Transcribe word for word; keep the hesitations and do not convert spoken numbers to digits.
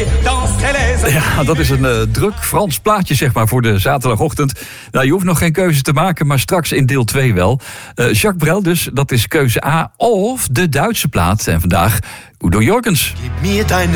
Ja, dat is een uh, druk Frans plaatje, zeg maar, voor de zaterdagochtend. Nou, je hoeft nog geen keuze te maken, maar straks in deel twee wel. Uh, Jacques Brel dus, dat is keuze A. Of de Duitse plaat. En vandaag Udo Jürgens. Gib mir deine